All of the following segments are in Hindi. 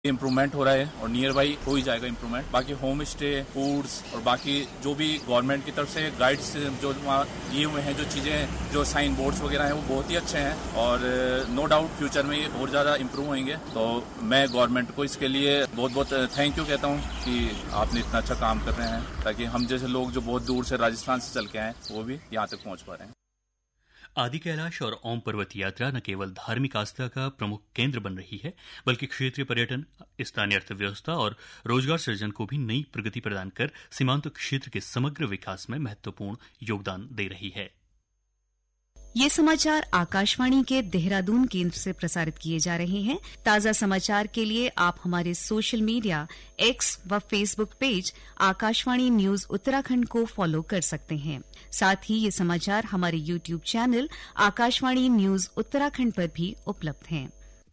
इम्प्रूवमेंट हो रहा है और नियर बाई हो ही जाएगा इम्प्रूवमेंट। बाकी होम स्टे, फूड्स और बाकी जो भी गवर्नमेंट की तरफ से गाइड्स जो वहाँ दिए हुए हैं, जो चीजें, जो साइन बोर्ड्स वगैरह हैं, वो बहुत ही अच्छे हैं और नो डाउट फ्यूचर में ये और ज्यादा इम्प्रूव होंगे। तो मैं गवर्नमेंट को इसके लिए बहुत बहुत थैंक यू कहता हूँ कि आपने इतना अच्छा काम कर रहे हैं, ताकि हम जैसे लोग जो बहुत दूर से राजस्थान से चल के आए वो भी यहाँ तक पहुँच पा रहे हैं। आदि कैलाश और ओम पर्वत यात्रा न केवल धार्मिक आस्था का प्रमुख केंद्र बन रही है, बल्कि क्षेत्रीय पर्यटन, स्थानीय अर्थव्यवस्था और रोजगार सृजन को भी नई प्रगति प्रदान कर सीमांत क्षेत्र के समग्र विकास में महत्वपूर्ण योगदान दे रही है। ये समाचार आकाशवाणी के देहरादून केंद्र से प्रसारित किए जा रहे हैं। ताजा समाचार के लिए आप हमारे सोशल मीडिया एक्स व Facebook page Akashvani news Uttarakhand को फॉलो कर सकते हैं। साथ ही ये समाचार हमारे YouTube channel Akashvani news Uttarakhand पर भी उपलब्ध हैं।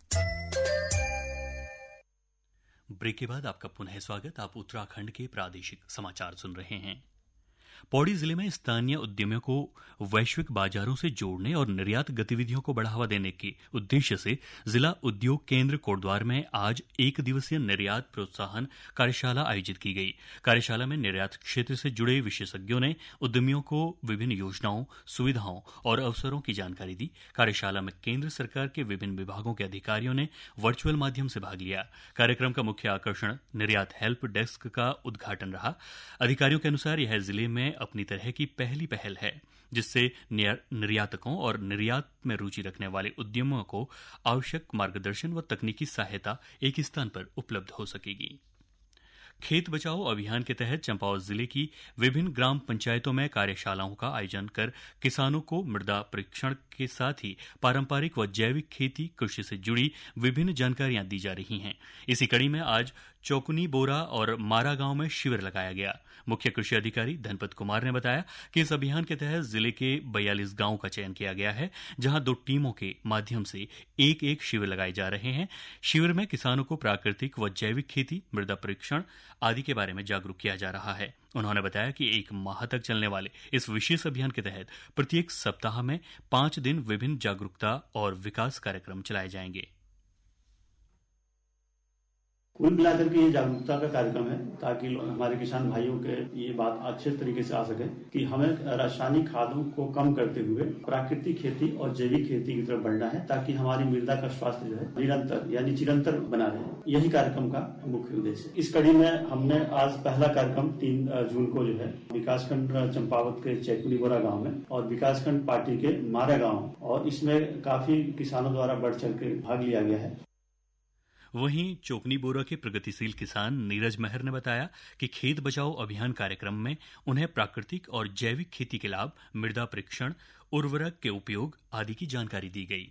ब्रेक के बाद आपका पुनः स्वागत। आप उत्तराखंड के प्रादेशिक समाचार सुन रहे हैं। पौड़ी जिले में स्थानीय उद्यमियों को वैश्विक बाजारों से जोड़ने और निर्यात गतिविधियों को बढ़ावा देने के उद्देश्य से जिला उद्योग केंद्र कोटद्वार में आज एक दिवसीय निर्यात प्रोत्साहन कार्यशाला आयोजित की गई। कार्यशाला में निर्यात क्षेत्र से जुड़े विशेषज्ञों ने उद्यमियों को विभिन्न योजनाओं, सुविधाओं और अवसरों की जानकारी दी। कार्यशाला में केंद्र सरकार के विभिन्न विभागों के अधिकारियों ने वर्चुअल माध्यम से भाग लिया। कार्यक्रम का मुख्य आकर्षण निर्यात हेल्प डेस्क का उद्घाटन रहा। अधिकारियों के अनुसार यह जिले में अपनी तरह की पहली पहल है, जिससे निर्यातकों और निर्यात में रुचि रखने वाले उद्यमियों को आवश्यक मार्गदर्शन व तकनीकी सहायता एक स्थान पर उपलब्ध हो सकेगी। खेत बचाओ अभियान के तहत चंपावत जिले की विभिन्न ग्राम पंचायतों में कार्यशालाओं का आयोजन कर किसानों को मृदा परीक्षण के साथ ही पारंपरिक व जैविक खेती, कृषि से जुड़ी विभिन्न जानकारियां दी जा रही हैं। इसी कड़ी में आज चौकनी बोरा और मारा गांव में शिविर लगाया गया। मुख्य कृषि अधिकारी धनपत कुमार ने बताया कि इस अभियान के तहत जिले के 42 गांवों का चयन किया गया है, जहां 2 टीमों के माध्यम से एक शिविर लगाए जा रहे हैं। शिविर में किसानों को प्राकृतिक व जैविक खेती, मृदा परीक्षण आदि के बारे में जागरूक किया जा रहा है। उन्होंने बताया कि 1 माह तक चलने वाले इस विशेष अभियान के तहत प्रत्येक सप्ताह में 5 दिन विभिन्न जागरूकता और विकास कार्यक्रम चलाए जाएंगे। कुल मिलाकर के ये जागरूकता का कार्यक्रम है, ताकि हमारे किसान भाइयों के ये बात अच्छे तरीके से आ सके कि हमें रासायनिक खादों को कम करते हुए प्राकृतिक खेती और जैविक खेती की तरफ बढ़ना है, ताकि हमारी मृदा का स्वास्थ्य जो है निरंतर यानी चिरंतर बना रहे। यही कार्यक्रम का मुख्य उद्देश्य है। इस कड़ी में हमने आज पहला कार्यक्रम 3 जून को जो है विकासखंड चंपावत के चैकुनीबोरा गाँव में और विकासखंड पार्टी के मारा गाँव, और इसमें काफी किसानों द्वारा बढ़ चढ़ के भाग लिया गया है। वहीं चौकनी बोरा के प्रगतिशील किसान नीरज महर ने बताया कि खेत बचाओ अभियान कार्यक्रम में उन्हें प्राकृतिक और जैविक खेती के लाभ, मृदा परीक्षण, उर्वरक के उपयोग आदि की जानकारी दी गई।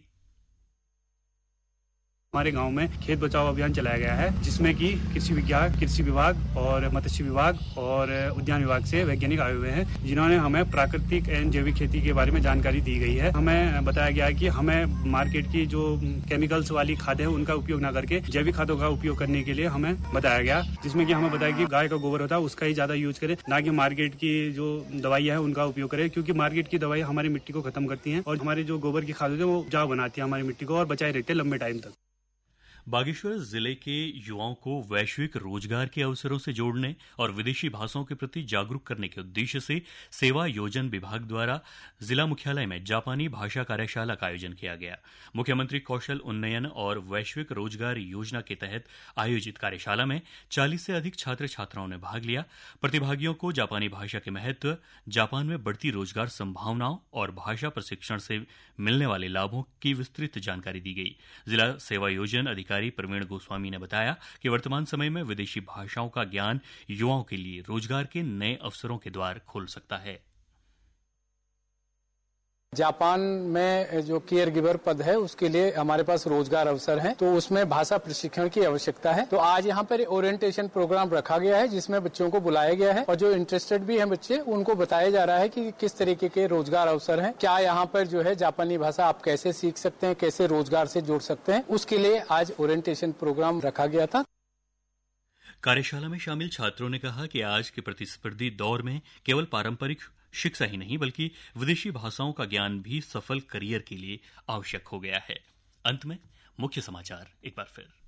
हमारे गांव में खेत बचाओ अभियान चलाया गया है, जिसमें कि कृषि विभाग और मत्स्य विभाग और उद्यान विभाग से वैज्ञानिक आए हुए हैं, जिन्होंने हमें प्राकृतिक एवं जैविक खेती के बारे में जानकारी दी गई है। हमें बताया गया है कि हमें मार्केट की जो केमिकल्स वाली खादें हैं उनका उपयोग न करके जैविक खादों का उपयोग करने के लिए हमें बताया गया, जिसमें कि हमें बताया कि गाय का गोबर होता है उसका ही ज्यादा यूज करें, ना कि मार्केट की जो दवाई है उनका उपयोग करें, क्योंकि मार्केट की दवाई हमारी मिट्टी को खत्म करती है और हमारे जो गोबर की खाद होती है वो उपजाऊ बनाती है हमारी मिट्टी को और बचाए रहते हैं लंबे टाइम तक। बागेश्वर जिले के युवाओं को वैश्विक रोजगार के अवसरों से जोड़ने और विदेशी भाषाओं के प्रति जागरूक करने के उद्देश्य से सेवा योजन विभाग द्वारा जिला मुख्यालय में जापानी भाषा कार्यशाला का आयोजन किया गया। मुख्यमंत्री कौशल उन्नयन और वैश्विक रोजगार योजना के तहत आयोजित कार्यशाला में 40 से अधिक छात्र छात्राओं ने भाग लिया। प्रतिभागियों को जापानी भाषा के महत्व, जापान में बढ़ती रोजगार संभावनाओं और भाषा प्रशिक्षण से मिलने वाले लाभों की विस्तृत जानकारी दी गई। जिला सेवा योजन अधिकारी प्रवीण गोस्वामी ने बताया कि वर्तमान समय में विदेशी भाषाओं का ज्ञान युवाओं के लिए रोजगार के नए अवसरों के द्वार खोल सकता है। जापान में जो केयर गिवर पद है उसके लिए हमारे पास रोजगार अवसर हैं, तो उसमें भाषा प्रशिक्षण की आवश्यकता है। तो आज यहाँ पर ओरिएंटेशन प्रोग्राम रखा गया है, जिसमें बच्चों को बुलाया गया है और जो इंटरेस्टेड भी हैं बच्चे, उनको बताया जा रहा है कि किस तरीके के रोजगार अवसर हैं, क्या यहाँ पर जो है जापानी भाषा आप कैसे सीख सकते हैं, कैसे रोजगार से जोड़ सकते हैं, उसके लिए आज ओरिएंटेशन प्रोग्राम रखा गया था। कार्यशाला में शामिल छात्रों ने कहा कि आज के प्रतिस्पर्धी दौर में केवल पारंपरिक शिक्षा ही नहीं बल्कि विदेशी भाषाओं का ज्ञान भी सफल करियर के लिए आवश्यक हो गया है। अंत में मुख्य समाचार एक बार फिर।